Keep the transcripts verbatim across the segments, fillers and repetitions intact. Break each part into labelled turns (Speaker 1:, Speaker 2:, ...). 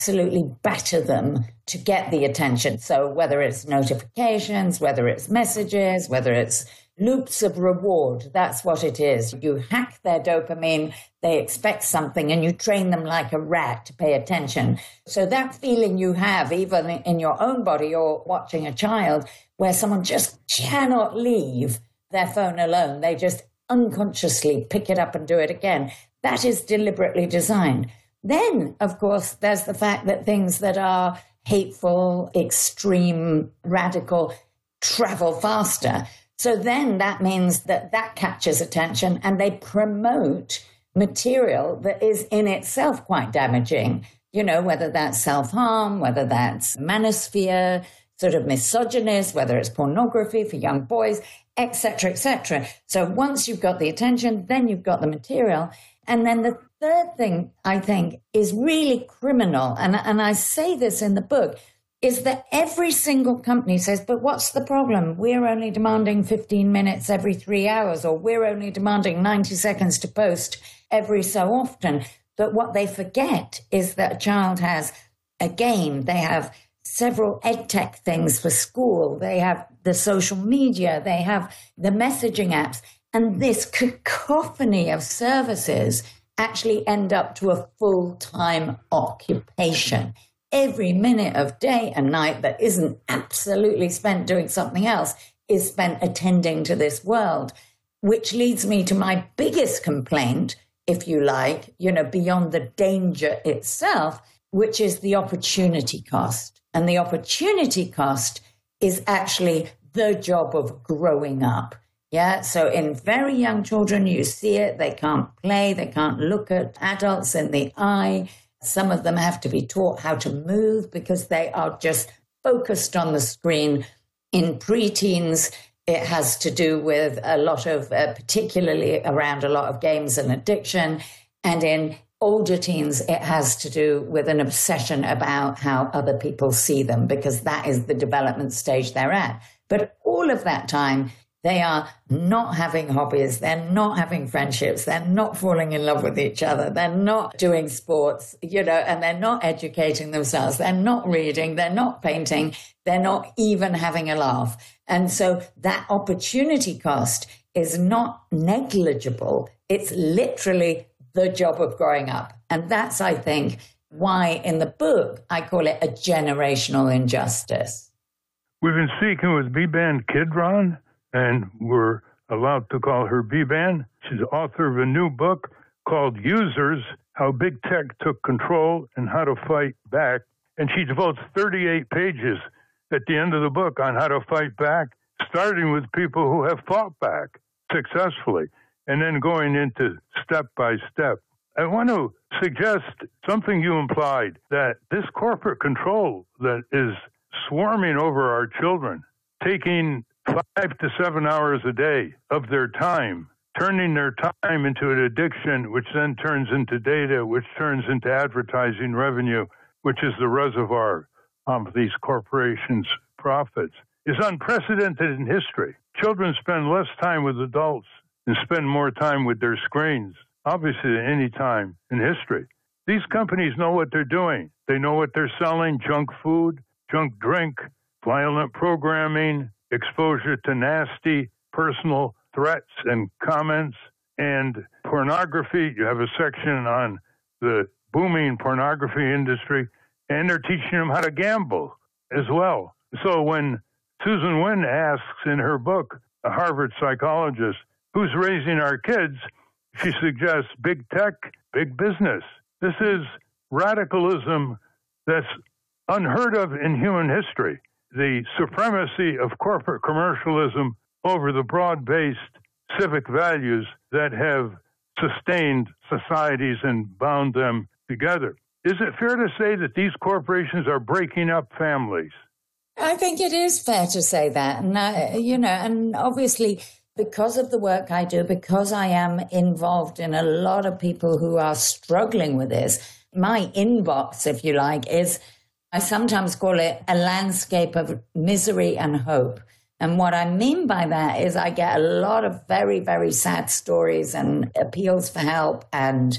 Speaker 1: absolutely batter them to get the attention. So whether it's notifications, whether it's messages, whether it's loops of reward, that's what it is. You hack their dopamine, they expect something, and you train them like a rat to pay attention. So that feeling you have, even in your own body or watching a child, where someone just cannot leave their phone alone, they just unconsciously pick it up and do it again. That is deliberately designed. Then, of course, there's the fact that things that are hateful, extreme, radical travel faster. So then that means that that catches attention and they promote material that is in itself quite damaging, you know, whether that's self-harm, whether that's manosphere, sort of misogynist, whether it's pornography for young boys, et cetera, et cetera. So once you've got the attention, then you've got the material. And then the third thing I think is really criminal, and, and I say this in the book, is that every single company says, but what's the problem? We're only demanding fifteen minutes every three hours, or we're only demanding ninety seconds to post every so often. But what they forget is that a child has a game, they have several edtech things for school, they have the social media, they have the messaging apps, and this cacophony of services actually end up to a full-time occupation. Every minute of day and night that isn't absolutely spent doing something else is spent attending to this world, which leads me to my biggest complaint, if you like, you know, beyond the danger itself, which is the opportunity cost. And the opportunity cost is actually the job of growing up. Yeah, so in very young children, you see it, they can't play, they can't look at adults in the eye. Some of them have to be taught how to move because they are just focused on the screen. In preteens, it has to do with a lot of, uh, particularly around a lot of games and addiction. And in older teens, it has to do with an obsession about how other people see them because that is the development stage they're at. But all of that time, they are not having hobbies, they're not having friendships, they're not falling in love with each other, they're not doing sports, you know, and they're not educating themselves, they're not reading, they're not painting, they're not even having a laugh. And so that opportunity cost is not negligible. It's literally the job of growing up. And that's, I think, why in the book I call it a generational injustice.
Speaker 2: We've been speaking with B-Ban Kidron, and we're allowed to call her B-Ban. She's the author of a new book called Users, How Big Tech Took Control and How to Fight Back. And she devotes thirty-eight pages at the end of the book on how to fight back, starting with people who have fought back successfully, and then going into step by step. I want to suggest something you implied, that this corporate control that is swarming over our children, taking five to seven hours a day of their time, turning their time into an addiction, which then turns into data, which turns into advertising revenue, which is the reservoir of these corporations' profits, is unprecedented in history. Children spend less time with adults and spend more time with their screens, obviously than any time in history. These companies know what they're doing. They know what they're selling: junk food, junk drink, violent programming, exposure to nasty personal threats and comments, and pornography. You have a section on the booming pornography industry, and they're teaching them how to gamble as well. So when Susan Wynn asks in her book, a Harvard psychologist, who's raising our kids, she suggests big tech, big business. This is radicalism that's unheard of in human history. The supremacy of corporate commercialism over the broad-based civic values that have sustained societies and bound them together. Is it fair to say that these corporations are breaking up families?
Speaker 1: I think it is fair to say that. And, I, you know, and obviously because of the work I do, because I am involved in a lot of people who are struggling with this, my inbox, if you like, is, I sometimes call it a landscape of misery and hope. And what I mean by that is I get a lot of very, very sad stories and appeals for help and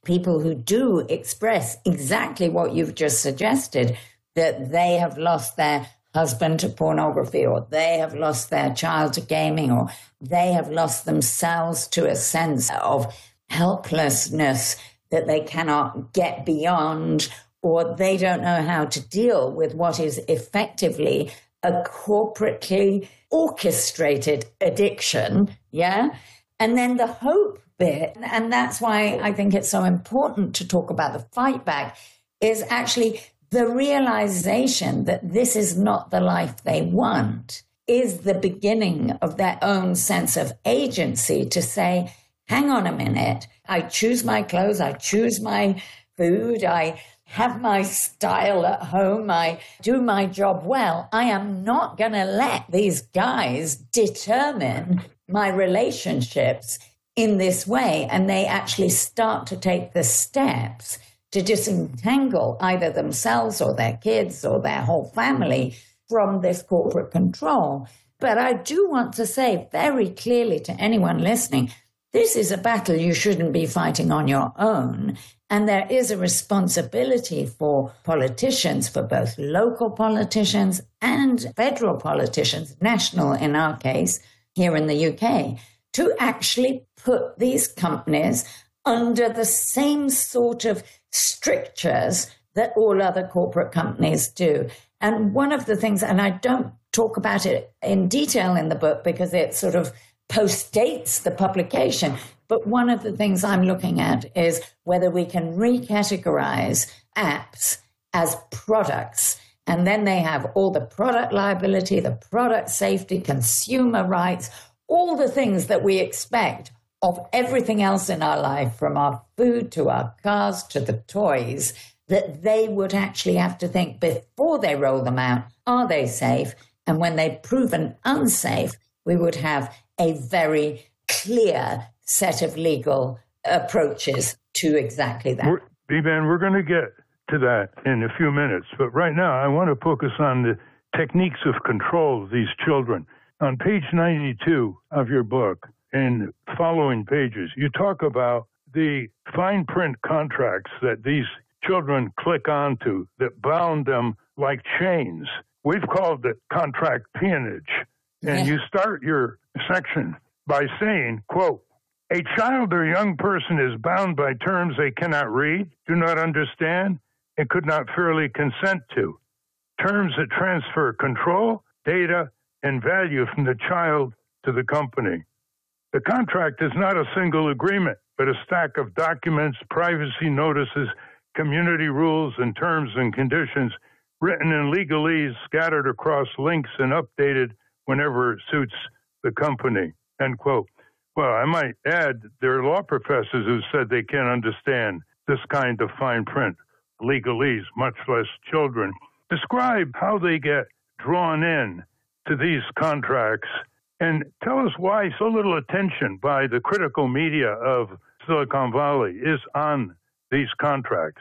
Speaker 1: people who do express exactly what you've just suggested, that they have lost their husband to pornography, or they have lost their child to gaming, or they have lost themselves to a sense of helplessness that they cannot get beyond, or they don't know how to deal with what is effectively a corporately orchestrated addiction, yeah? And then the hope bit, and that's why I think it's so important to talk about the fight back, is actually the realization that this is not the life they want, is the beginning of their own sense of agency to say, hang on a minute, I choose my clothes, I choose my food, I have my style at home, I do my job well. I am not going to let these guys determine my relationships in this way. And they actually start to take the steps to disentangle either themselves or their kids or their whole family from this corporate control. But I do want to say very clearly to anyone listening, this is a battle you shouldn't be fighting on your own. And there is a responsibility for politicians, for both local politicians and federal politicians, national in our case, here in the U K, to actually put these companies under the same sort of strictures that all other corporate companies do. And one of the things, and I don't talk about it in detail in the book because it sort of postdates the publication, but one of the things I'm looking at is whether we can recategorize apps as products. And then they have all the product liability, the product safety, consumer rights, all the things that we expect of everything else in our life, from our food to our cars to the toys, that they would actually have to think before they roll them out, are they safe? And when they've proven unsafe, we would have a very clear set of legal approaches to exactly that.
Speaker 2: Biban, we're going to get to that in a few minutes, but right now I want to focus on the techniques of control of these children. On page ninety-two of your book, in following pages, you talk about the fine print contracts that these children click onto that bound them like chains. We've called it contract peonage. And yeah. You start your section by saying, quote, a child or young person is bound by terms they cannot read, do not understand, and could not fairly consent to. Terms that transfer control, data, and value from the child to the company. The contract is not a single agreement, but a stack of documents, privacy notices, community rules, and terms and conditions written in legalese, scattered across links and updated whenever it suits the company, end quote. Well, I might add, there are law professors who said they can't understand this kind of fine print, legalese, much less children. Describe how they get drawn in to these contracts, and tell us why so little attention by the critical media of Silicon Valley is on these contracts.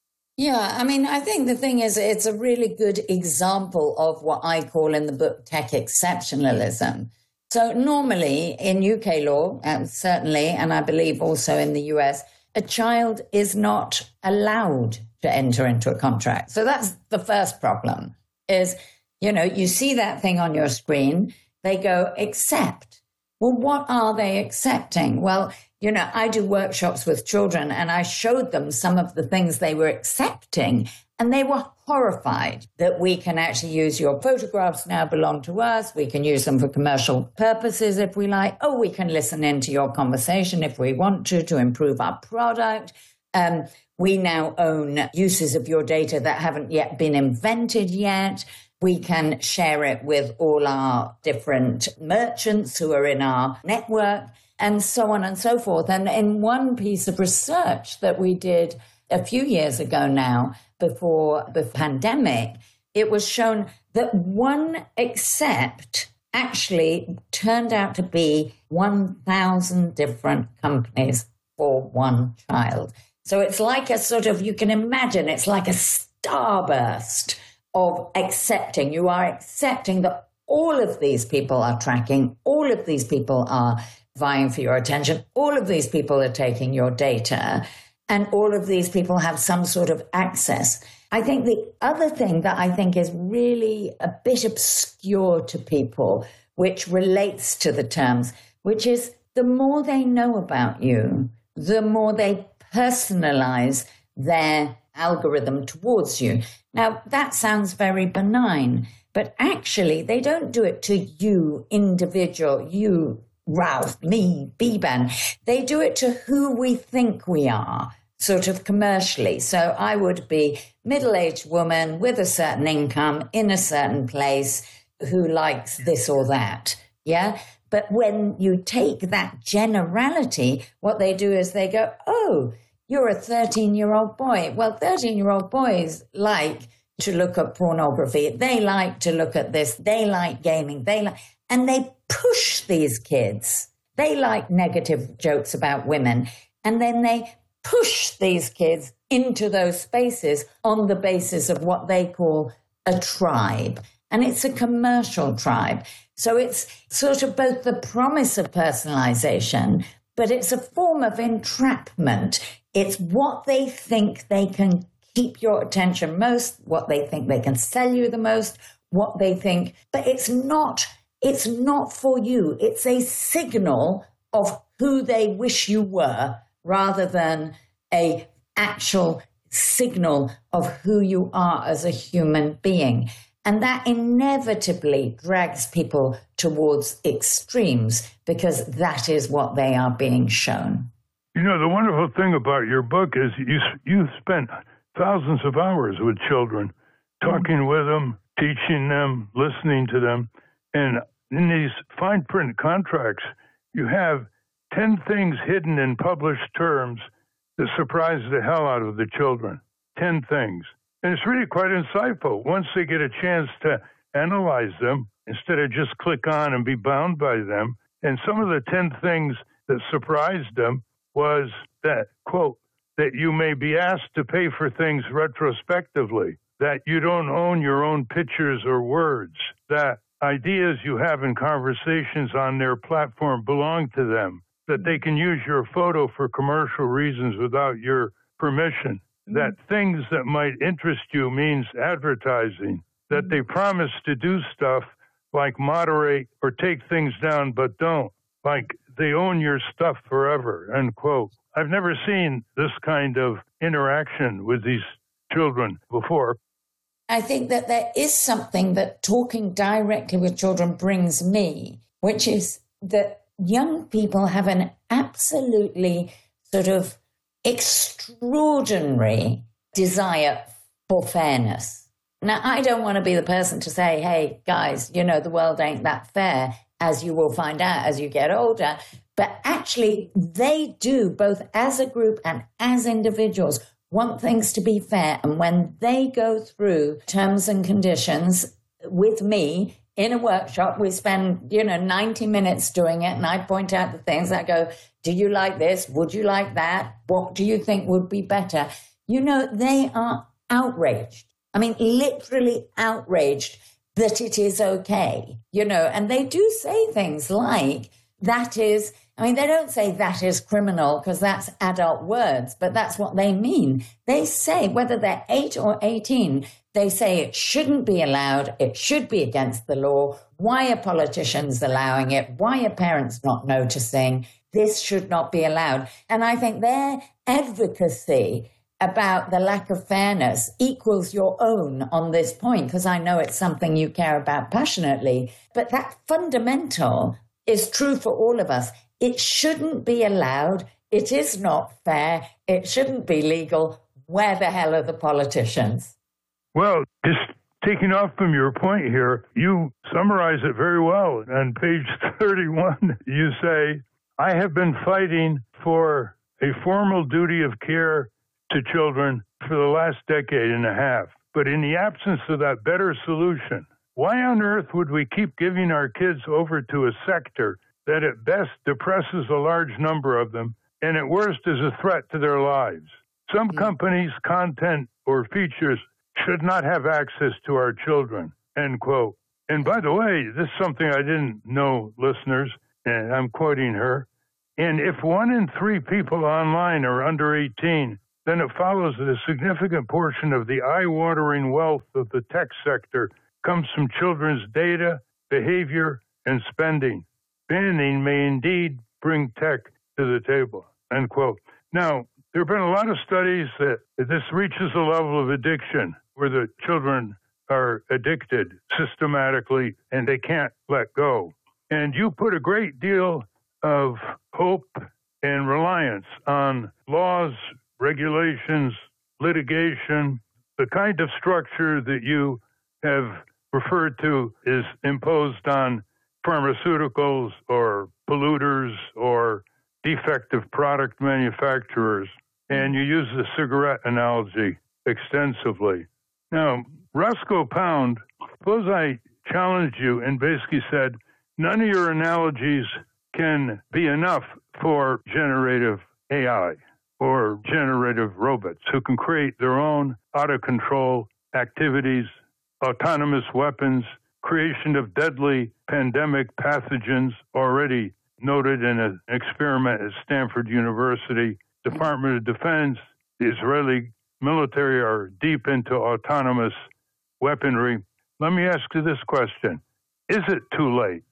Speaker 1: Yeah, I mean, I think the thing is, it's a really good example of what I call in the book tech exceptionalism. So normally in U K law, and certainly, and I believe also in the U S, a child is not allowed to enter into a contract. So that's the first problem is, you know, you see that thing on your screen, they go, accept. Well, what are they accepting? Well, you know, I do workshops with children and I showed them some of the things they were accepting and they were horrified that we can actually use your photographs now belong to us. We can use them for commercial purposes if we like. Oh, we can listen into your conversation if we want to, to improve our product. Um, we now own uses of your data that haven't yet been invented yet. We can share it with all our different merchants who are in our network and so on and so forth. And in one piece of research that we did a few years ago now, before the pandemic, it was shown that one accept actually turned out to be one thousand different companies for one child. So it's like a sort of, you can imagine, it's like a starburst of accepting. You are accepting that all of these people are tracking, all of these people are vying for your attention, all of these people are taking your data. and all of these people have some sort of access. I think the other thing that I think is really a bit obscure to people, which relates to the terms, which is the more they know about you, the more they personalize their algorithm towards you. Now, that sounds very benign, but actually they don't do it to you, individual, you, Ralph, me, Biban. They do it to who we think we are, sort of commercially. So I would be middle-aged woman with a certain income in a certain place who likes this or that. Yeah. But when you take that generality, what they do is they go, oh, you're a thirteen-year-old boy. Well, thirteen-year-old boys like to look at pornography. They like to look at this. They like gaming. They like, and they push these kids. They like negative jokes about women. And then they push these kids into those spaces on the basis of what they call a tribe. And it's a commercial tribe. So it's sort of both the promise of personalization, but it's a form of entrapment. It's what they think they can keep your attention most, what they think they can sell you the most, what they think, but it's not, it's not for you. It's a signal of who they wish you were rather than a actual signal of who you are as a human being. And that inevitably drags people towards extremes because that is what they are being shown.
Speaker 2: You know, the wonderful thing about your book is you you spent thousands of hours with children, talking with them, teaching them, listening to them. And in these fine print contracts, you have ten things hidden in published terms that surprise the hell out of the children. ten things. And it's really quite insightful once they get a chance to analyze them instead of just click on and be bound by them. And some of the ten things that surprised them was that, quote, that you may be asked to pay for things retrospectively, that you don't own your own pictures or words, that ideas you have in conversations on their platform belong to them, that they can use your photo for commercial reasons without your permission, that things that might interest you means advertising, that they promise to do stuff like moderate or take things down but don't, like they own your stuff forever, end quote. I've never seen this kind of interaction with these children before.
Speaker 1: I think that there is something that talking directly with children brings me, which is that young people have an absolutely sort of extraordinary desire for fairness. Now, I don't want to be the person to say, hey, guys, you know, the world ain't that fair, as you will find out as you get older. But actually, they do, both as a group and as individuals, want things to be fair. And when they go through terms and conditions with me in a workshop, we spend, you know, ninety minutes doing it. And I point out the things. I go, do you like this? Would you like that? What do you think would be better? You know, they are outraged. I mean, literally outraged that it is okay, you know, and they do say things like, that is, I mean, they don't say that is criminal because that's adult words, but that's what they mean. They say, whether they're eight or eighteen, they say it shouldn't be allowed. It should be against the law. Why are politicians allowing it? Why are parents not noticing? This should not be allowed. And I think their advocacy about the lack of fairness equals your own on this point, because I know it's something you care about passionately. But that fundamental is true for all of us. It shouldn't be allowed. It is not fair. It shouldn't be legal. Where the hell are the politicians?
Speaker 2: Well, just taking off from your point here, you summarize it very well. On page thirty-one, you say, I have been fighting for a formal duty of care to children for the last decade and a half. But in the absence of that better solution, why on earth would we keep giving our kids over to a sector that at best depresses a large number of them and at worst is a threat to their lives? Some companies' content or features should not have access to our children, end quote. And by the way, this is something I didn't know, listeners, and I'm quoting her. And if one in three people online are under eighteen, then it follows that a significant portion of the eye-watering wealth of the tech sector comes from children's data, behavior, and spending. Banning may indeed bring tech to the table, end quote. Now, there have been a lot of studies that this reaches a level of addiction where the children are addicted systematically and they can't let go. And you put a great deal of hope and reliance on laws, regulations, litigation. The kind of structure that you have referred to is imposed on pharmaceuticals or polluters or defective product manufacturers. And you use the cigarette analogy extensively. Now, Roscoe Pound, suppose I challenged you and basically said, none of your analogies can be enough for generative A I or generative robots who can create their own out-of-control activities, autonomous weapons, creation of deadly pandemic pathogens already noted in an experiment at Stanford University. Department of Defense, the Israeli military are deep into autonomous weaponry. Let me ask you this question. Is it too late?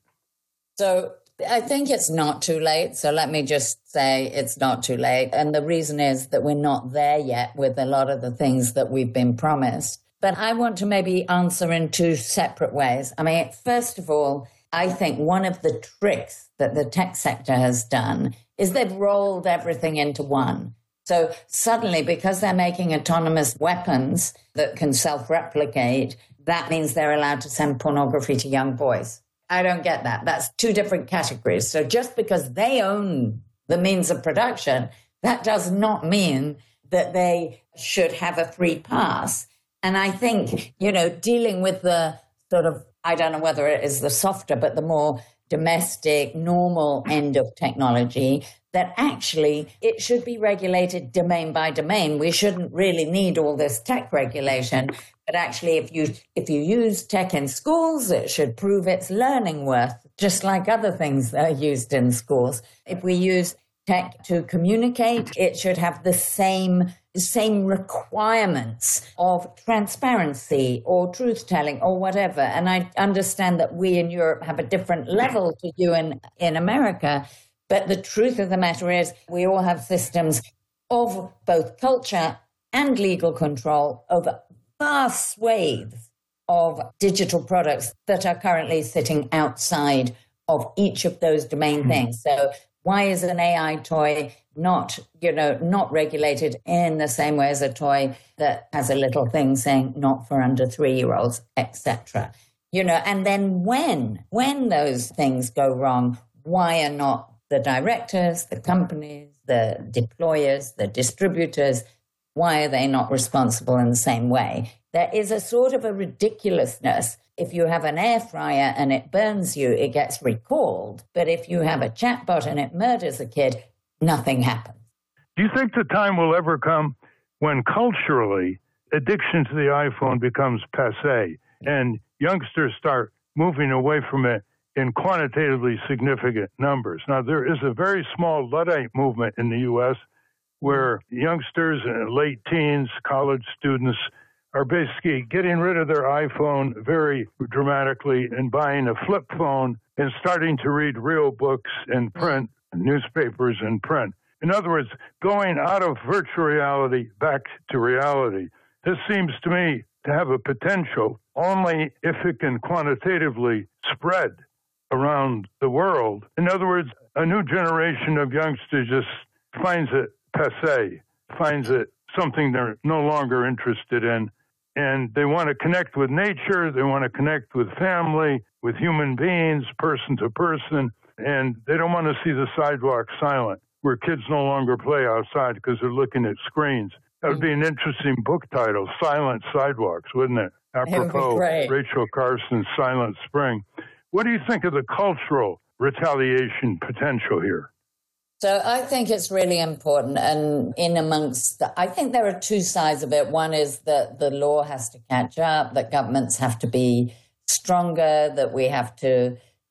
Speaker 1: So I think it's not too late. So let me just say it's not too late. And the reason is that we're not there yet with a lot of the things that we've been promised. But I want to maybe answer in two separate ways. I mean, first of all, I think one of the tricks that the tech sector has done is they've rolled everything into one. So suddenly, because they're making autonomous weapons that can self-replicate, that means they're allowed to send pornography to young boys. I don't get that. That's two different categories. So just because they own the means of production, that does not mean that they should have a free pass. And I think, you know, dealing with the sort of, I don't know whether it is the softer, but the more domestic, normal end of technology, that actually it should be regulated domain by domain. We shouldn't really need all this tech regulation. But actually, if you if you use tech in schools, it should prove its learning worth, just like other things that are used in schools. If we use tech to communicate, it should have the same same requirements of transparency or truth-telling or whatever. And I understand that we in Europe have a different level to you in, in America. But the truth of the matter is we all have systems of both culture and legal control over vast swathes of digital products that are currently sitting outside of each of those domain things. So why is an A I toy not, you know, not regulated in the same way as a toy that has a little thing saying not for under three-year-olds, et cetera? You know, and then when, when those things go wrong, why are not the directors, the companies, the deployers, the distributors, why are they not responsible in the same way? There is a sort of a ridiculousness. If you have an air fryer and it burns you, it gets recalled. But if you have a chatbot and it murders a kid, nothing happens.
Speaker 2: Do you think the time will ever come when culturally addiction to the iPhone becomes passé and youngsters start moving away from it in quantitatively significant numbers? Now, there is a very small Luddite movement in the U S where youngsters and late teens, college students are basically getting rid of their iPhone very dramatically and buying a flip phone and starting to read real books in print, newspapers in print. In other words, going out of virtual reality back to reality. This seems to me to have a potential only if it can quantitatively spread around the world. In other words, a new generation of youngsters just finds it passé, finds it something they're no longer interested in. And they want to connect with nature, they want to connect with family, with human beings, person to person, and they don't want to see the sidewalk silent, where kids no longer play outside because they're looking at screens. That would be an interesting book title, Silent Sidewalks, wouldn't it? Apropos Rachel Carson's Silent Spring. What do you think of the cultural retaliation potential here?
Speaker 1: So I think it's really important. And in amongst, the, I think there are two sides of it. One is that the law has to catch up, that governments have to be stronger, that we have to,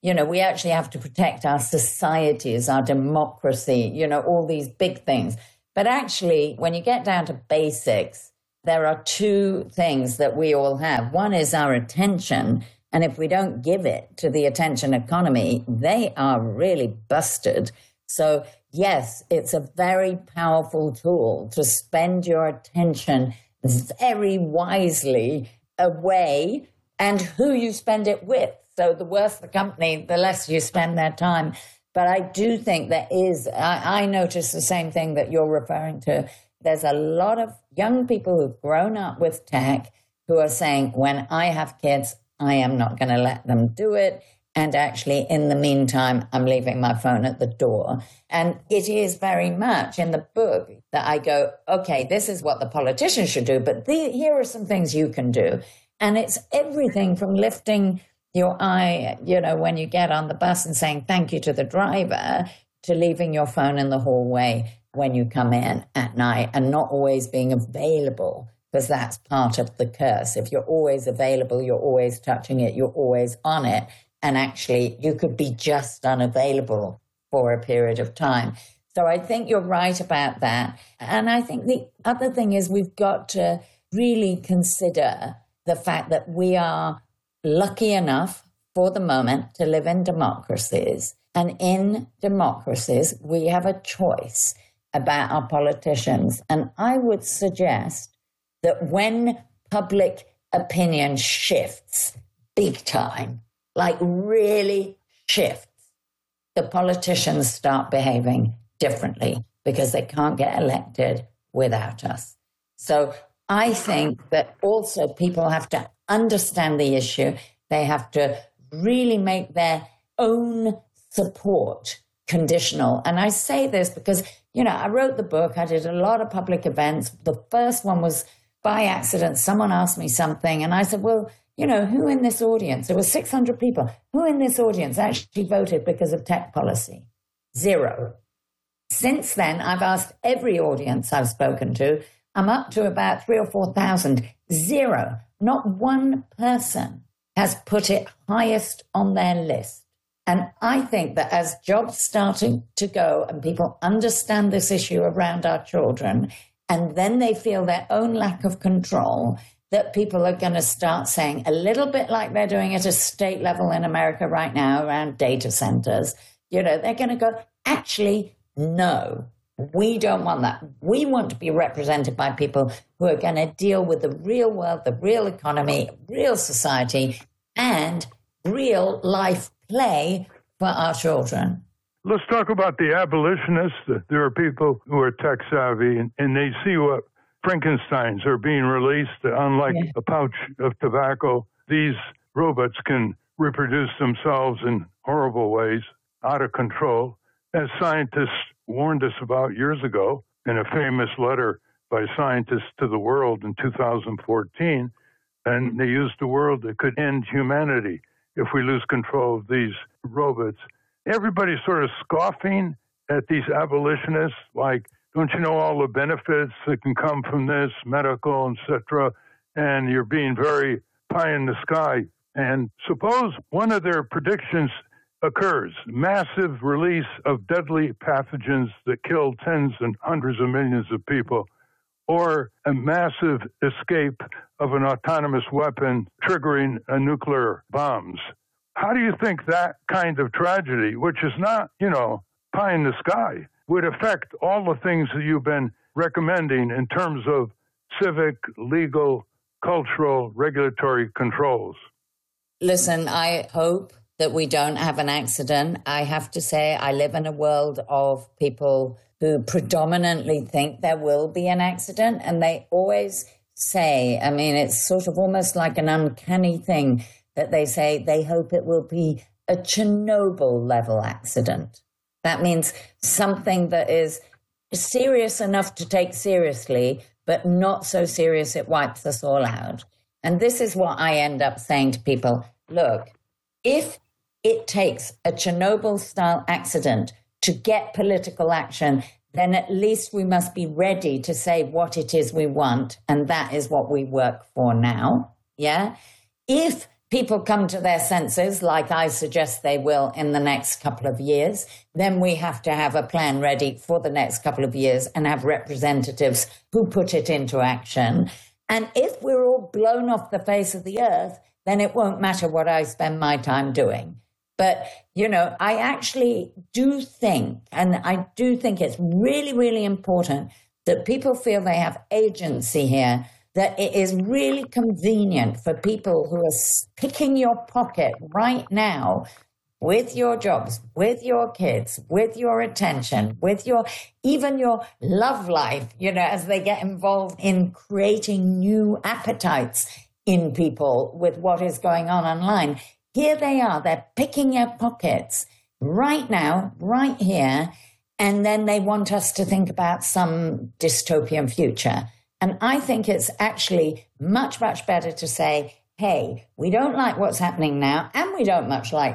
Speaker 1: You know, we actually have to protect our societies, our democracy, you know, all these big things. But actually, when you get down to basics, there are two things that we all have. One is our attention. And if we don't give it to the attention economy, they are really busted. So yes, it's a very powerful tool to spend your attention very wisely away and who you spend it with. So the worse the company, the less you spend their time. But I do think there is, I, I notice the same thing that you're referring to. There's a lot of young people who've grown up with tech who are saying, when I have kids, I am not going to let them do it. And actually, in the meantime, I'm leaving my phone at the door. And it is very much in the book that I go, okay, this is what the politicians should do, but the, here are some things you can do. And it's everything from lifting your eye, you know, when you get on the bus and saying thank you to the driver, to leaving your phone in the hallway when you come in at night and not always being available. Because that's part of the curse. If you're always available, you're always touching it, you're always on it. And actually, you could be just unavailable for a period of time. So I think you're right about that. And I think the other thing is we've got to really consider the fact that we are lucky enough for the moment to live in democracies. And in democracies, we have a choice about our politicians. And I would suggest that when public opinion shifts big time, like really shifts, the politicians start behaving differently because they can't get elected without us. So I think that also people have to understand the issue. They have to really make their own support conditional. And I say this because, you know, I wrote the book. I did a lot of public events. The first one was by accident. Someone asked me something and I said, well, you know, who in this audience? There were six hundred people. Who in this audience actually voted because of tech policy? Zero. Since then, I've asked every audience I've spoken to. I'm up to about three or four thousand. Zero. Not one person has put it highest on their list. And I think that as jobs starting to go and people understand this issue around our children, and then they feel their own lack of control, that people are going to start saying, a little bit like they're doing at a state level in America right now around data centers, you know, they're going to go, actually, no, we don't want that. We want to be represented by people who are going to deal with the real world, the real economy, real society, and real life play for our children.
Speaker 2: Let's talk about the abolitionists. There are people who are tech savvy and, and they see what Frankensteins are being released. Unlike yeah. a pouch of tobacco, these robots can reproduce themselves in horrible ways, out of control. As scientists warned us about years ago in a famous letter by scientists to the world in two thousand fourteen, and they used the word that could end humanity if we lose control of these robots. Everybody's sort of scoffing at these abolitionists, like, don't you know all the benefits that can come from this, medical, et cetera, and you're being very pie in the sky. And suppose one of their predictions occurs, massive release of deadly pathogens that kill tens and hundreds of millions of people, or a massive escape of an autonomous weapon triggering a nuclear bombs. How do you think that kind of tragedy, which is not, you know, pie in the sky, would affect all the things that you've been recommending in terms of civic, legal, cultural, regulatory controls?
Speaker 1: Listen, I hope that we don't have an accident. I have to say, I live in a world of people who predominantly think there will be an accident, and they always say, I mean, it's sort of almost like an uncanny thing that they say they hope it will be a Chernobyl-level accident. That means something that is serious enough to take seriously, but not so serious it wipes us all out. And this is what I end up saying to people. Look, if it takes a Chernobyl-style accident to get political action, then at least we must be ready to say what it is we want, and that is what we work for now. Yeah? If people come to their senses, like I suggest they will in the next couple of years, then we have to have a plan ready for the next couple of years and have representatives who put it into action. And if we're all blown off the face of the earth, then it won't matter what I spend my time doing. But, you know, I actually do think, and I do think it's really, really important that people feel they have agency here, that it is really convenient for people who are picking your pocket right now with your jobs, with your kids, with your attention, with your, even your love life, you know, as they get involved in creating new appetites in people with what is going on online. Here they are, they're picking your pockets right now, right here, and then they want us to think about some dystopian future. And I think it's actually much, much better to say, hey, we don't like what's happening now, and we don't much like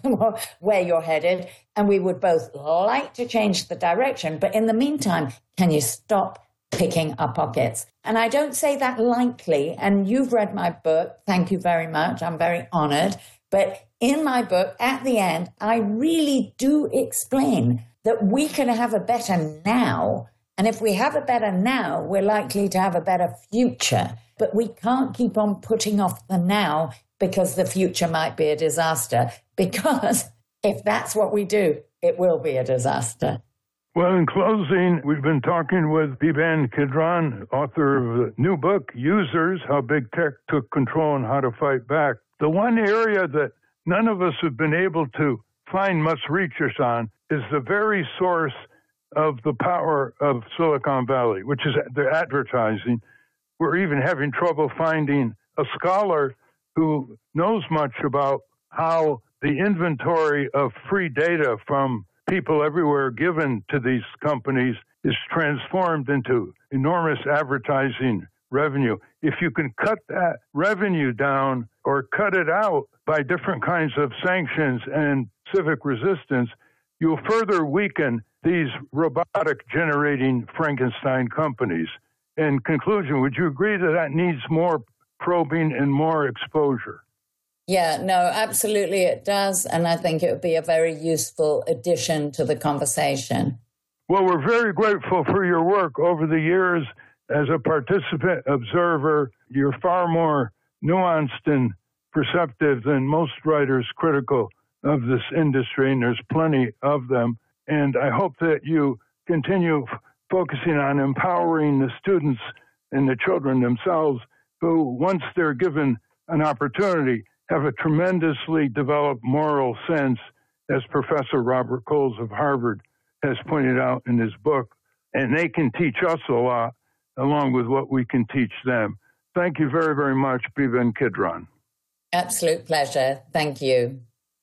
Speaker 1: where you're headed, and we would both like to change the direction. But in the meantime, can you stop picking our pockets? And I don't say that lightly, and you've read my book. Thank you very much. I'm very honored. But in my book, at the end, I really do explain that we can have a better now. And if we have a better now, we're likely to have a better future. But we can't keep on putting off the now because the future might be a disaster. Because if that's what we do, it will be a disaster.
Speaker 2: Well, in closing, we've been talking with Biban Kidron, author of the new book, Users, How Big Tech Took Control and How to Fight Back. The one area that none of us have been able to find much research on is the very source of the power of Silicon Valley, which is the advertising. We're even having trouble finding a scholar who knows much about how the inventory of free data from people everywhere given to these companies is transformed into enormous advertising revenue. If you can cut that revenue down or cut it out by different kinds of sanctions and civic resistance, you'll further weaken these robotic generating Frankenstein companies. In conclusion, would you agree that that needs more probing and more exposure?
Speaker 1: Yeah, no, absolutely it does. And I think it would be a very useful addition to the conversation.
Speaker 2: Well, we're very grateful for your work over the years as a participant observer. You're far more nuanced and perceptive than most writers critical of this industry, and there's plenty of them. And I hope that you continue f- focusing on empowering the students and the children themselves who, once they're given an opportunity, have a tremendously developed moral sense, as Professor Robert Coles of Harvard has pointed out in his book. And they can teach us a lot, along with what we can teach them. Thank you very, very much, Biban Kidron.
Speaker 1: Absolute pleasure. Thank you.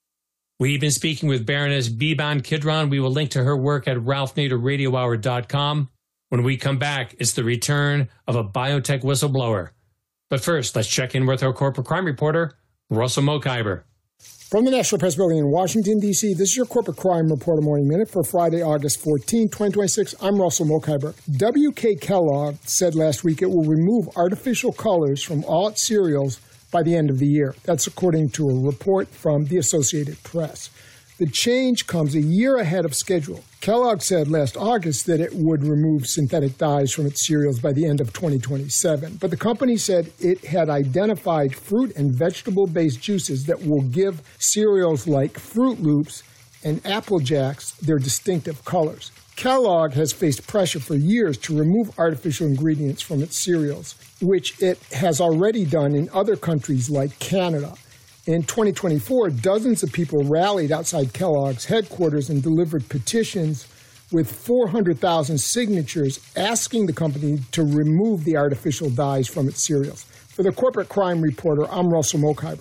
Speaker 3: We've been speaking with Baroness Biban Kidron. We will link to her work at ralph nader radio hour dot com. When we come back, it's the return of a biotech whistleblower. But first, let's check in with our corporate crime reporter, Russell Mokhiber.
Speaker 4: From the National Press Building in Washington, D C, this is your Corporate Crime Reporter Morning Minute for Friday, August fourteenth, twenty twenty-six. I'm Russell Mokhiber. W K Kellogg said last week it will remove artificial colors from all its cereals by the end of the year. That's according to a report from the Associated Press. The change comes a year ahead of schedule. Kellogg said last August that it would remove synthetic dyes from its cereals by the end of twenty twenty-seven. But the company said it had identified fruit and vegetable-based juices that will give cereals like Fruit Loops and Apple Jacks their distinctive colors. Kellogg has faced pressure for years to remove artificial ingredients from its cereals, which it has already done in other countries like Canada. In twenty twenty-four, dozens of people rallied outside Kellogg's headquarters and delivered petitions with four hundred thousand signatures asking the company to remove the artificial dyes from its cereals. For the Corporate Crime Reporter, I'm Russell Mokhiber.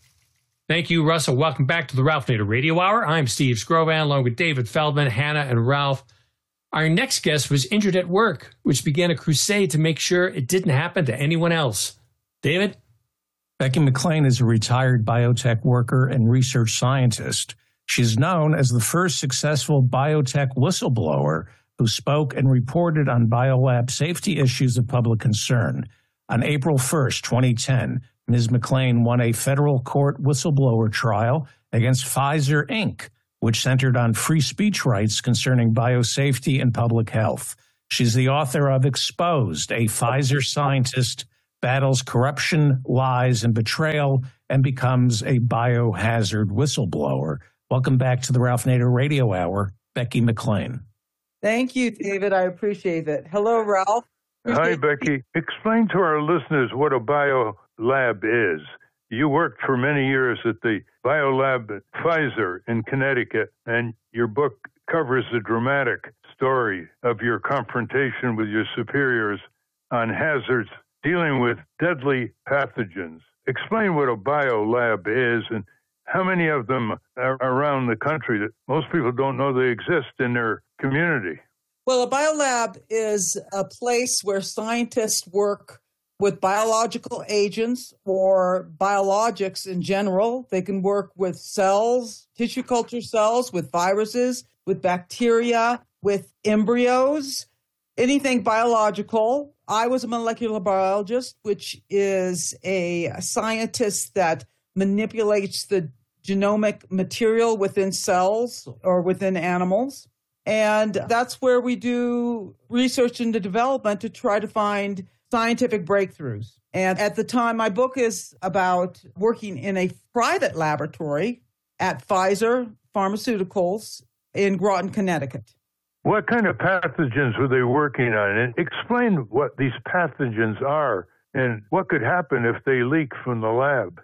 Speaker 3: Thank you, Russell. Welcome back to the Ralph Nader Radio Hour. I'm Steve Skrovan, along with David Feldman, Hannah, and Ralph. Our next guest was injured at work, which began a crusade to make sure it didn't happen to anyone else. David?
Speaker 5: Becky McLean is a retired biotech worker and research scientist. She's known as the first successful biotech whistleblower who spoke and reported on biolab safety issues of public concern. On April first, twenty ten, Miz McClain won a federal court whistleblower trial against Pfizer, Incorporated, which centered on free speech rights concerning biosafety and public health. She's the author of Exposed, a Pfizer scientist battles corruption, lies, and betrayal, and becomes a biohazard whistleblower. Welcome back to the Ralph Nader Radio Hour, Becky McClain.
Speaker 6: Thank you, David. I appreciate it. Hello, Ralph.
Speaker 2: Hi, Becky. Explain to our listeners what a biolab is. You worked for many years at the biolab at Pfizer in Connecticut, and your book covers the dramatic story of your confrontation with your superiors on hazards dealing with deadly pathogens. Explain what a biolab is and how many of them are around the country that most people don't know they exist in their community.
Speaker 6: Well, a biolab is a place where scientists work with biological agents or biologics in general. They can work with cells, tissue culture cells, with viruses, with bacteria, with embryos, anything biological. I was a molecular biologist, which is a scientist that manipulates the genomic material within cells or within animals. And that's where we do research into development to try to find scientific breakthroughs. And at the time, my book is about working in a private laboratory at Pfizer Pharmaceuticals in Groton, Connecticut.
Speaker 2: What kind of pathogens were they working on? And explain what these pathogens are and what could happen if they leak from the lab.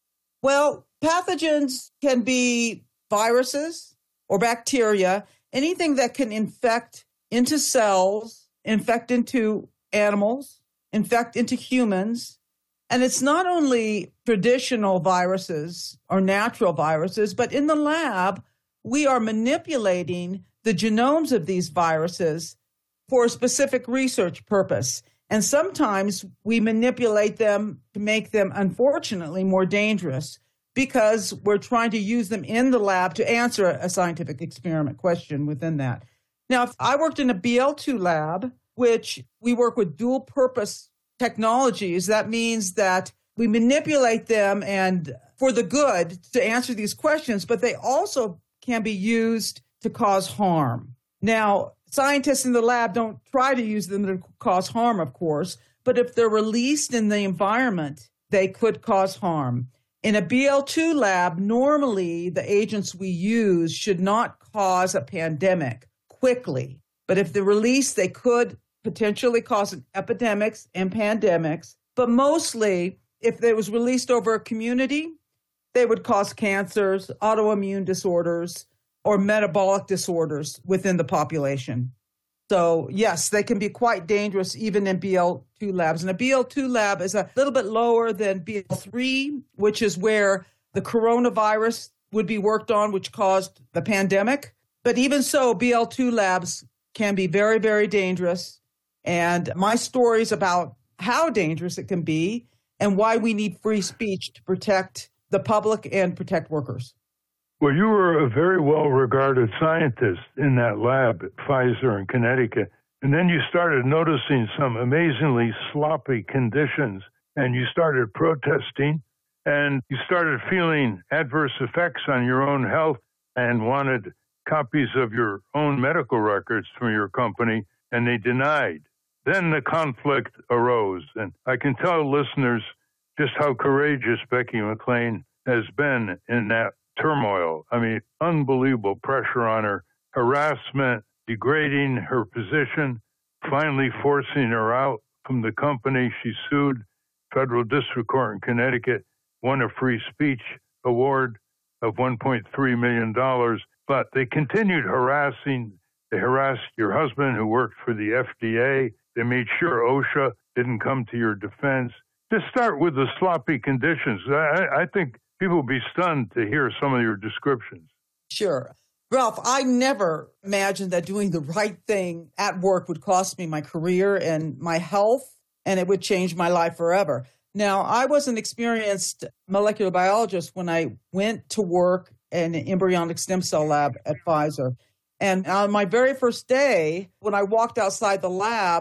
Speaker 6: Well, pathogens can be viruses or bacteria, anything that can infect into cells, infect into animals, infect into humans. And it's not only traditional viruses or natural viruses, but in the lab, we are manipulating the genomes of these viruses for a specific research purpose. And sometimes we manipulate them to make them, unfortunately, more dangerous because we're trying to use them in the lab to answer a scientific experiment question within that. Now, if I worked in a B L two lab, which we work with dual purpose technologies. That means that we manipulate them and for the good to answer these questions, but they also can be used to cause harm. Now, scientists in the lab don't try to use them to cause harm, of course, but if they're released in the environment, they could cause harm. In a B L two lab, normally the agents we use should not cause a pandemic quickly, but if they're released, they could potentially cause epidemics and pandemics, but mostly if they was released over a community, they would cause cancers, autoimmune disorders, or metabolic disorders within the population. So yes, they can be quite dangerous even in B L two labs. And a B L two lab is a little bit lower than B L three, which is where the coronavirus would be worked on, which caused the pandemic. But even so, B L two labs can be very, very dangerous. And my stories about how dangerous it can be and why we need free speech to protect the public and protect workers.
Speaker 2: Well, you were a very well-regarded scientist in that lab at Pfizer in Connecticut. And then you started noticing some amazingly sloppy conditions, and you started protesting, and you started feeling adverse effects on your own health and wanted copies of your own medical records from your company, and they denied. Then the conflict arose, and I can tell listeners just how courageous Becky McClain has been in that turmoil. I mean, unbelievable pressure on her, harassment, degrading her position, finally forcing her out from the company. She sued Federal District Court in Connecticut, won a free speech award of one point three million dollars, but they continued harassing. They harassed your husband who worked for the F D A. They made sure OSHA didn't come to your defense. Just start with the sloppy conditions. I, I think people will be stunned to hear some of your descriptions.
Speaker 6: Sure. Ralph, I never imagined that doing the right thing at work would cost me my career and my health, and it would change my life forever. Now, I was an experienced molecular biologist when I went to work in an embryonic stem cell lab at Pfizer. And on my very first day, when I walked outside the lab,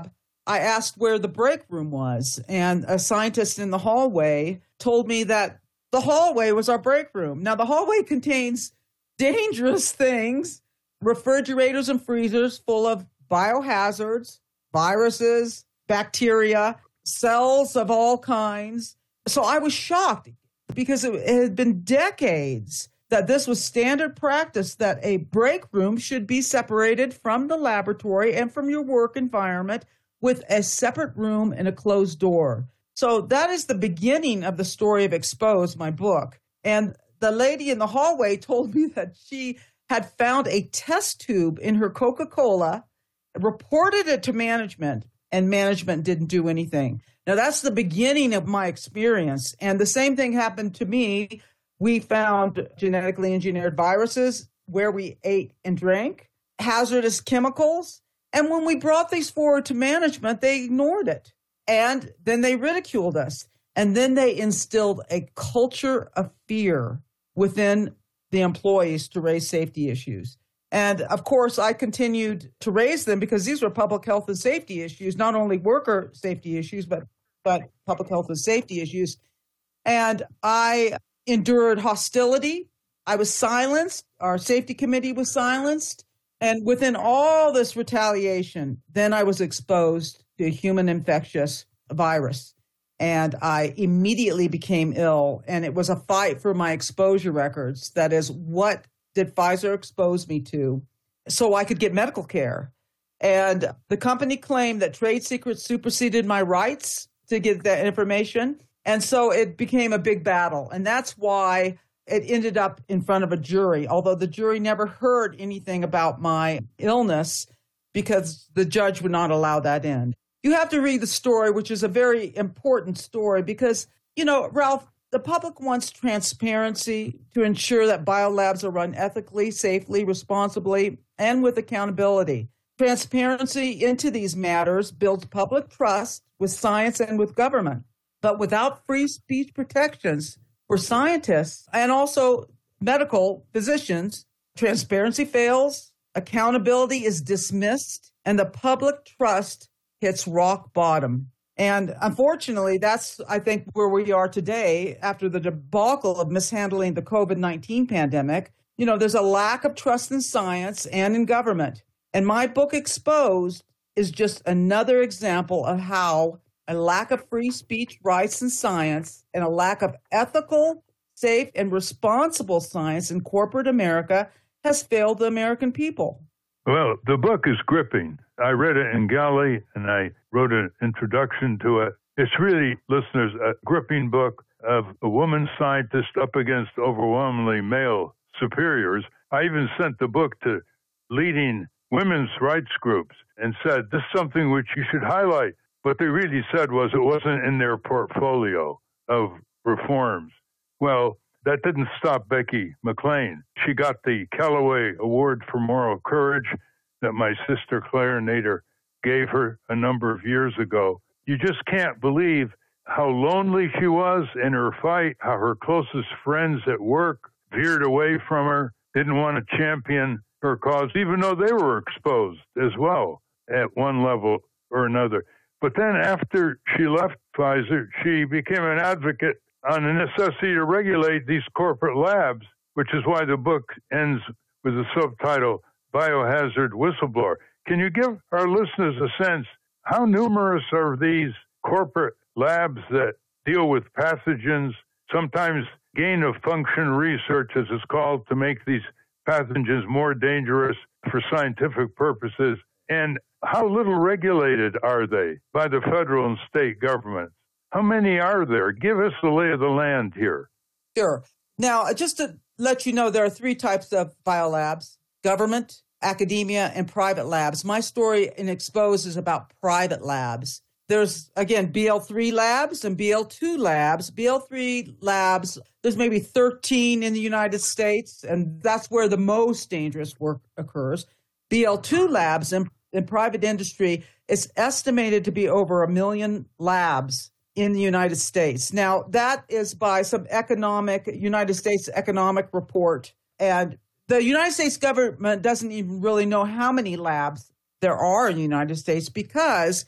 Speaker 6: I asked where the break room was, and a scientist in the hallway told me that the hallway was our break room. Now, the hallway contains dangerous things, refrigerators and freezers full of biohazards, viruses, bacteria, cells of all kinds. So I was shocked because it had been decades that this was standard practice, that a break room should be separated from the laboratory and from your work environment with a separate room and a closed door. So that is the beginning of the story of Exposed, my book. And the lady in the hallway told me that she had found a test tube in her Coca-Cola, reported it to management, and management didn't do anything. Now, that's the beginning of my experience. And the same thing happened to me. We found genetically engineered viruses where we ate and drank, hazardous chemicals. And when we brought these forward to management, they ignored it. And then they ridiculed us. And then they instilled a culture of fear within the employees to raise safety issues. And of course, I continued to raise them because these were public health and safety issues, not only worker safety issues, but, but public health and safety issues. And I endured hostility. I was silenced. Our safety committee was silenced. And within all this retaliation, then I was exposed to a human infectious virus. And I immediately became ill. And it was a fight for my exposure records. That is, what did Pfizer expose me to so I could get medical care? And the company claimed that trade secrets superseded my rights to get that information. And so it became a big battle. And that's why it ended up in front of a jury, although the jury never heard anything about my illness because the judge would not allow that in. You have to read the story, which is a very important story because, you know, Ralph, the public wants transparency to ensure that biolabs are run ethically, safely, responsibly, and with accountability. Transparency into these matters builds public trust with science and with government. But without free speech protections for scientists and also medical physicians, transparency fails, accountability is dismissed, and the public trust hits rock bottom. And unfortunately, that's, I think, where we are today after the debacle of mishandling the COVID nineteen pandemic. You know, there's a lack of trust in science and in government. And my book, Exposed, is just another example of how a lack of free speech rights in science and a lack of ethical, safe, and responsible science in corporate America has failed the American people.
Speaker 2: Well, the book is gripping. I read it in Galley, and I wrote an introduction to it. It's really, listeners, a gripping book of a woman scientist up against overwhelmingly male superiors. I even sent the book to leading women's rights groups and said, this is something which you should highlight. What they really said was it wasn't in their portfolio of reforms. Well, that didn't stop Becky McLean. She got the Callaway Award for Moral Courage that my sister Claire Nader gave her a number of years ago. You just can't believe how lonely she was in her fight, how her closest friends at work veered away from her, didn't want to champion her cause, even though they were exposed as well at one level or another. But then after she left Pfizer, she became an advocate on the necessity to regulate these corporate labs, which is why the book ends with the subtitle, Biohazard Whistleblower. Can you give our listeners a sense, how numerous are these corporate labs that deal with pathogens, sometimes gain-of-function research, as it's called, to make these pathogens more dangerous for scientific purposes, and how little regulated are they by the federal and state governments? How many are there? Give us the lay of the land here.
Speaker 6: Sure. Now, just to let you know, there are three types of biolabs: government, academia, and private labs. My story in Exposed is about private labs. There's, again, B L three labs and B L two labs. B L three labs, there's maybe thirteen in the United States, and that's where the most dangerous work occurs. B L two labs in, in private industry, it's estimated to be over a million labs in the United States. Now, that is by some economic, United States economic report. And the United States government doesn't even really know how many labs there are in the United States because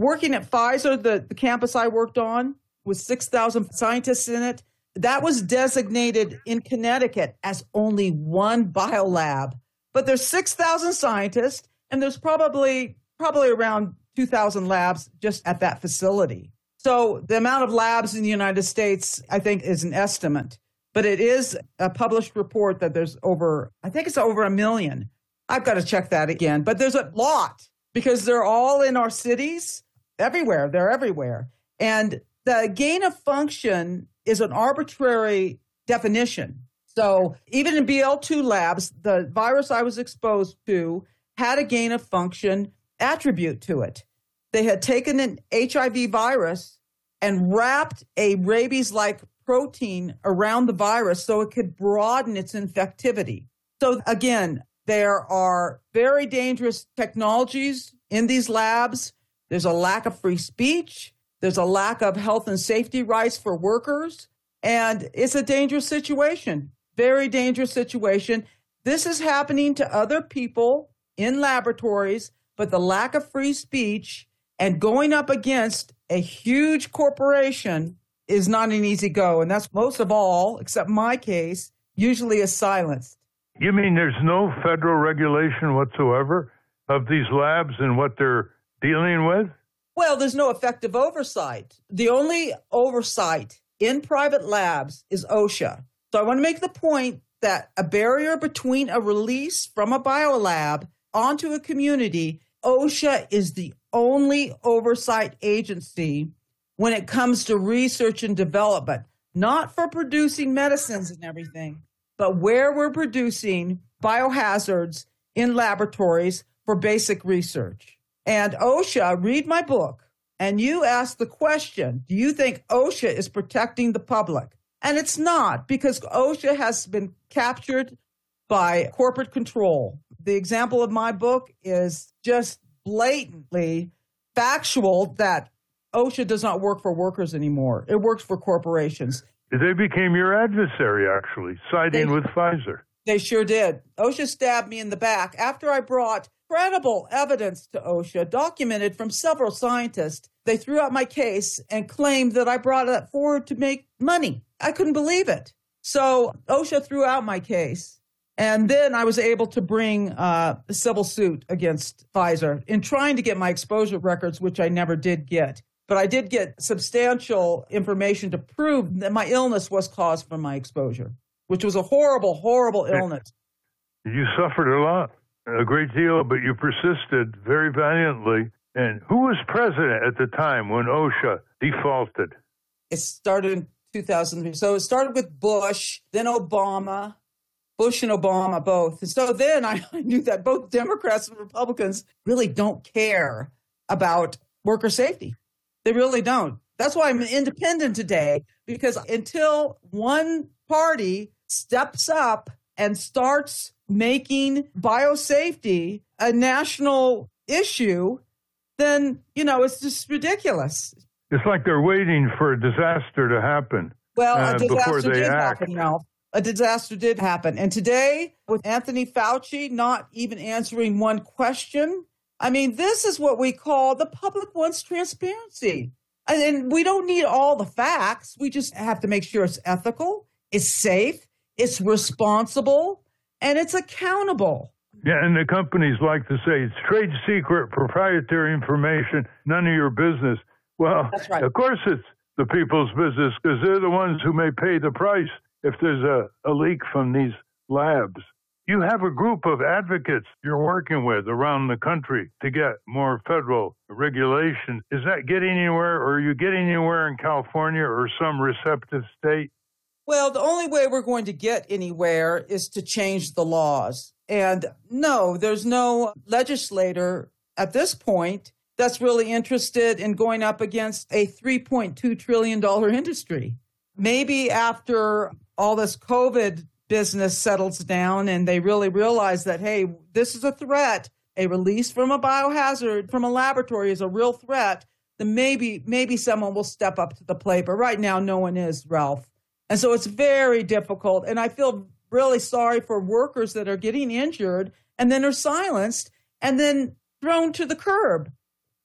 Speaker 6: working at Pfizer, the, the campus I worked on with six thousand scientists in it, that was designated in Connecticut as only one biolab. But there's six thousand scientists, and there's probably probably around two thousand labs just at that facility. So the amount of labs in the United States, I think, is an estimate. But it is a published report that there's over, I think it's over a million. I've got to check that again. But there's a lot because they're all in our cities, everywhere. They're everywhere. And the gain of function is an arbitrary definition. So even in B L two labs, the virus I was exposed to had a gain of function attribute to it. They had taken an H I V virus and wrapped a rabies-like protein around the virus so it could broaden its infectivity. So again, there are very dangerous technologies in these labs. There's a lack of free speech. There's a lack of health and safety rights for workers. And it's a dangerous situation, very dangerous situation. This is happening to other people in laboratories, but the lack of free speech and going up against a huge corporation is not an easy go. And that's most of all, except my case, usually is silenced.
Speaker 2: You mean there's no federal regulation whatsoever of these labs and what they're dealing with?
Speaker 6: Well, there's no effective oversight. The only oversight in private labs is OSHA. So I want to make the point that a barrier between a release from a biolab onto a community, OSHA is the only oversight agency when it comes to research and development, not for producing medicines and everything, but where we're producing biohazards in laboratories for basic research. And OSHA, read my book, and you ask the question, do you think OSHA is protecting the public? And it's not, because OSHA has been captured by corporate control. The example of my book is just blatantly factual that OSHA does not work for workers anymore. It works for corporations.
Speaker 2: They became your adversary, actually, siding
Speaker 6: They-
Speaker 2: with Pfizer.
Speaker 6: They sure did. OSHA stabbed me in the back after I brought credible evidence to OSHA, documented from several scientists. They threw out my case and claimed that I brought it forward to make money. I couldn't believe it. So OSHA threw out my case. And then I was able to bring uh, a civil suit against Pfizer in trying to get my exposure records, which I never did get. But I did get substantial information to prove that my illness was caused from my exposure, which was a horrible, horrible illness.
Speaker 2: You suffered a lot, a great deal, but you persisted very valiantly. And who was president at the time when OSHA defaulted?
Speaker 6: It started in two thousand. So it started with Bush, then Obama, Bush and Obama both. And so then I knew that both Democrats and Republicans really don't care about worker safety. They really don't. That's why I'm independent today, because until one party steps up and starts making biosafety a national issue, then, you know, it's just ridiculous.
Speaker 2: It's like they're waiting for a disaster to happen.
Speaker 6: Well,
Speaker 2: uh,
Speaker 6: a
Speaker 2: before
Speaker 6: disaster
Speaker 2: they
Speaker 6: did
Speaker 2: act.
Speaker 6: happen, Ralph. A disaster did happen. And today, with Anthony Fauci not even answering one question, I mean, this is what we call the public wants transparency. And, and we don't need all the facts. We just have to make sure it's ethical, it's safe, it's responsible, and it's accountable.
Speaker 2: Yeah, and the companies like to say it's trade secret, proprietary information, none of your business. Well,
Speaker 6: That's right.
Speaker 2: Of course it's the people's business, because they're the ones who may pay the price if there's a, a leak from these labs. You have a group of advocates you're working with around the country to get more federal regulation. Is that getting anywhere, or are you getting anywhere in California or some receptive state?
Speaker 6: Well, the only way we're going to get anywhere is to change the laws. And no, there's no legislator at this point that's really interested in going up against a three point two trillion dollars industry. Maybe after all this COVID business settles down and they really realize that, hey, this is a threat, a release from a biohazard from a laboratory is a real threat, then maybe maybe someone will step up to the plate. But right now, no one is, Ralph. And so it's very difficult. And I feel really sorry for workers that are getting injured and then are silenced and then thrown to the curb.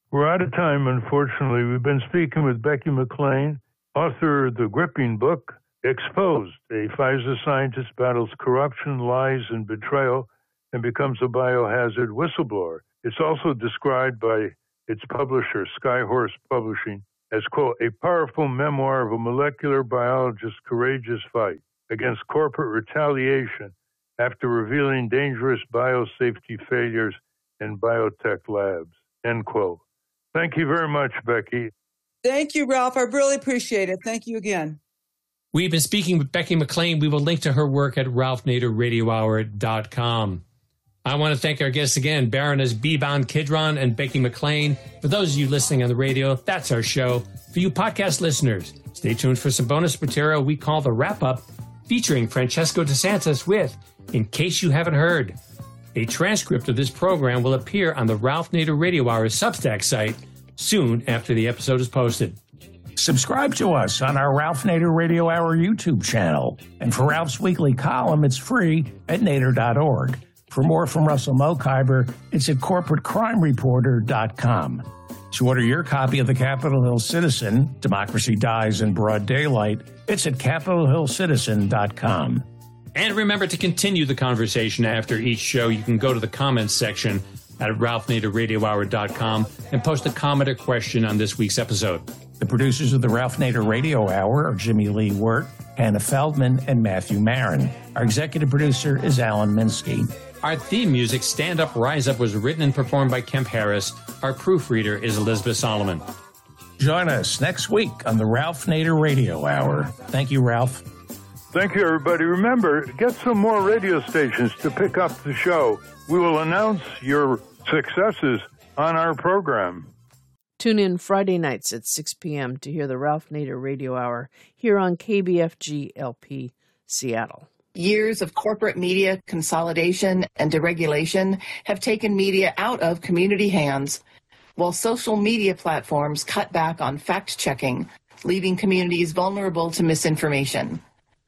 Speaker 2: We're out of time, unfortunately. We've been speaking with Becky McLean, author of the gripping book, Exposed, a Pfizer scientist battles corruption, lies, and betrayal and becomes a biohazard whistleblower. It's also described by its publisher, Skyhorse Publishing, as, quote, a powerful memoir of a molecular biologist's courageous fight against corporate retaliation after revealing dangerous biosafety failures in biotech labs, end quote. Thank you very much, Becky.
Speaker 6: Thank you, Ralph. I really appreciate it. Thank you again.
Speaker 3: We've been speaking with Becky McLean. We will link to her work at ralph nader radio hour dot com. I want to thank our guests again, Baroness Beban Kidron and Becky McLean. For those of you listening on the radio, that's our show. For you podcast listeners, stay tuned for some bonus material we call The Wrap-Up, featuring Francesco DeSantis with In Case You Haven't Heard. A transcript of this program will appear on the Ralph Nader Radio Hour Substack site soon after the episode is posted.
Speaker 5: Subscribe to us on our Ralph Nader Radio Hour YouTube channel. And for Ralph's weekly column, it's free at nader dot org. For more from Russell Mokhiber, it's at corporate crime reporter dot com. To order your copy of the Capitol Hill Citizen, Democracy Dies in Broad Daylight, it's at capitol hill citizen dot com.
Speaker 3: And remember to continue the conversation after each show. You can go to the comments section at ralph nader radio hour dot com and post a comment or question on this week's episode.
Speaker 5: The producers of the Ralph Nader Radio Hour are Jimmy Lee Wirt, Hannah Feldman, and Matthew Marin. Our executive producer is Alan Minsky.
Speaker 3: Our theme music, Stand Up, Rise Up, was written and performed by Kemp Harris. Our proofreader is Elizabeth Solomon.
Speaker 5: Join us next week on the Ralph Nader Radio Hour. Thank you, Ralph.
Speaker 2: Thank you, everybody. Remember, get some more radio stations to pick up the show. We will announce your successes on our program.
Speaker 7: Tune in Friday nights at six p.m. to hear the Ralph Nader Radio Hour here on K B F G L P Seattle.
Speaker 8: Years of corporate media consolidation and deregulation have taken media out of community hands, while social media platforms cut back on fact-checking, leaving communities vulnerable to misinformation.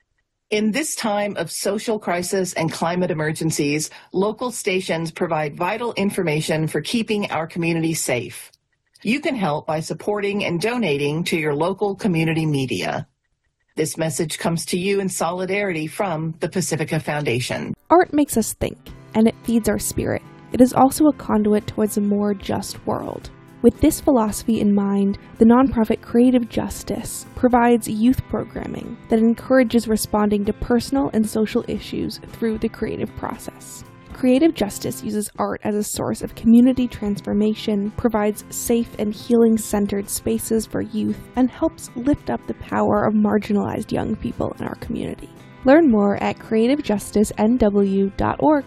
Speaker 8: In this time of social crisis and climate emergencies, local stations provide vital information for keeping our communities safe. You can help by supporting and donating to your local community media. This message comes to you in solidarity from the Pacifica Foundation.
Speaker 9: Art makes us think, and it feeds our spirit. It is also a conduit towards a more just world. With this philosophy in mind, the nonprofit Creative Justice provides youth programming that encourages responding to personal and social issues through the creative process. Creative Justice uses art as a source of community transformation, provides safe and healing-centered spaces for youth, and helps lift up the power of marginalized young people in our community. Learn more at creative justice n w dot org.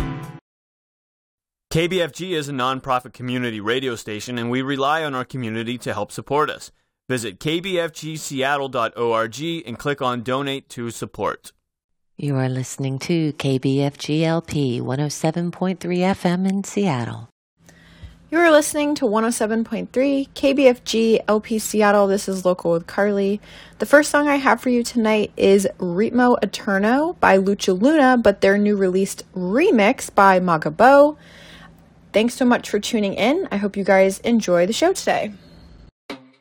Speaker 10: K B F G is a nonprofit community radio station, and we rely on our community to help support us. Visit k b f g seattle dot org and click on Donate to Support.
Speaker 11: You are listening to K B F G L P one oh seven point three F M in Seattle.
Speaker 12: You are listening to one oh seven point three K B F G L P Seattle. This is Local with Carly. The first song I have for you tonight is Ritmo Eterno by Lucha Luna, but their new released remix by Magabo. Thanks so much for tuning in. I hope you guys enjoy the show today.